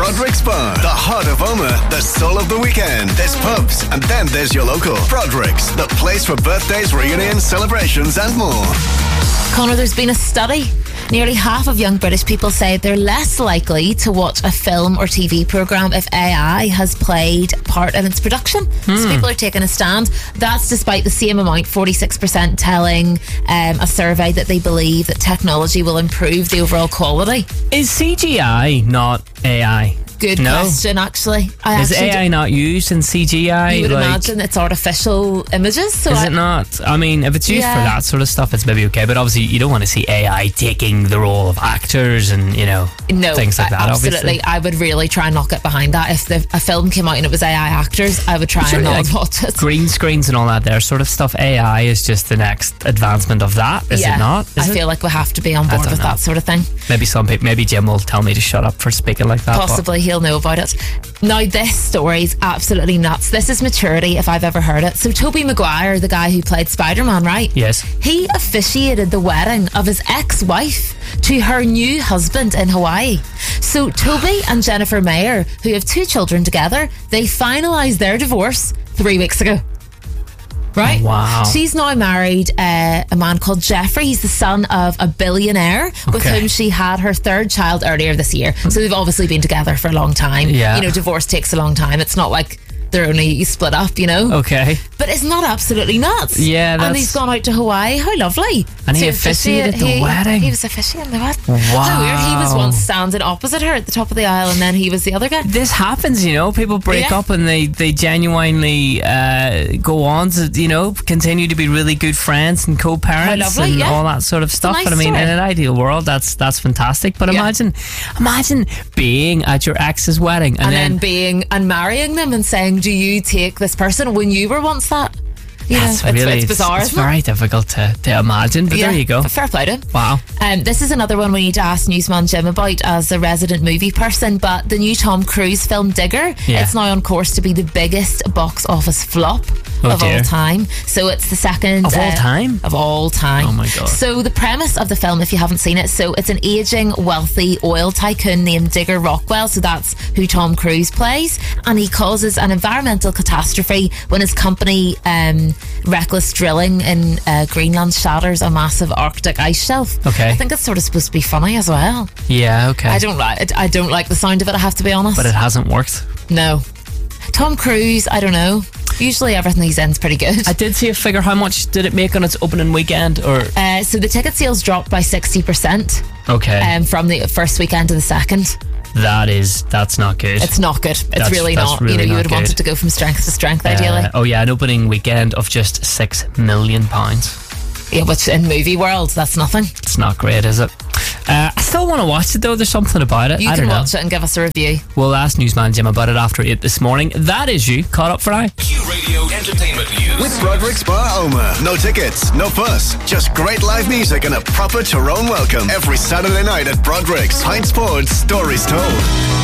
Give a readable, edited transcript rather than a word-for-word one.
Broderick's Bar, the heart of Omagh, the soul of the weekend. There's pubs, and then there's your local Broderick's, the place for birthdays, reunions, celebrations, and more. Conor, there's been a study. Nearly half of young British people say they're less likely to watch a film or TV programme if AI has played part in its production. So people are taking a stand. That's despite the same amount, 46%, telling a survey that they believe that technology will improve the overall quality. Is CGI not AI? Good question, actually. Is AI not used in CGI? You would imagine it's artificial images. So is it not? I mean, if it's used for that sort of stuff, it's maybe okay. But obviously, you don't want to see AI taking the role of actors and, things like that, absolutely. obviously. I would really try and knock it behind that. If a film came out and it was AI actors, I would try and not watch it. Green screens and all that there sort of stuff, AI is just the next advancement of that, is it not? I feel like we have to be on board with that sort of thing. Maybe some people, maybe Jim will tell me to shut up for speaking like that. Possibly, he'll know about it. Now, this story's absolutely nuts. This is maturity if I've ever heard it. So Tobey Maguire, the guy who played Spider-Man, right? Yes. He officiated the wedding of his ex-wife to her new husband in Hawaii. So Tobey and Jennifer Mayer, who have 2 children together, they finalised their divorce 3 weeks ago. Right? Wow. She's now married a man called Jeffrey. He's the son of a billionaire with whom she had her 3rd child earlier this year. So they've obviously been together for a long time. Yeah. Divorce takes a long time. It's not like they're only split up, Okay. But isn't that absolutely nuts? Yeah, and he's gone out to Hawaii. How lovely. And he officiated the wedding. He was officiating the wedding. Wow. How weird. He was once standing opposite her at the top of the aisle, and then he was the other guy. This happens, People break up and they genuinely go on to, continue to be really good friends and co-parents and all that sort of stuff. But I mean, in an ideal world, that's fantastic. But imagine being at your ex's wedding and then marrying them and saying, do you take this person when you were once that? It's bizarre. It's very difficult to imagine, but there you go. Fair play to him. Wow. This is another one we need to ask Newsman Jim about as a resident movie person, but the new Tom Cruise film Digger, it's now on course to be the biggest box office flop of all time. So it's the second of all time? Of all time. Oh my God. So the premise of the film, if you haven't seen it, so it's an aging wealthy oil tycoon named Digger Rockwell, so that's who Tom Cruise plays, and he causes an environmental catastrophe when his company reckless drilling in Greenland shatters a massive Arctic ice shelf. Okay. I think it's sort of supposed to be funny as well. Yeah, okay. I don't like the sound of it, I have to be honest. But it hasn't worked. No. Tom Cruise, I don't know. Usually everything he's in's pretty good. I did see a figure. How much did it make on its opening weekend? Or so the ticket sales dropped by 60%. Okay. From the first weekend to the second. That's not good. It's not good. It's really not. Really you not would want it to go from strength to strength, ideally. An opening weekend of just £6 million. Yeah, which in movie world, that's nothing. It's not great, is it? I still want to watch it though. There's something about it. You can watch it and give us a review. We'll ask Newsman Jim about it after 8 this morning. That is you caught up for now. Q Radio Entertainment News with Broderick's Bar Omagh. No tickets, no fuss, just great live music and a proper Tyrone welcome every Saturday night at Broderick's. Pint Sports, stories told.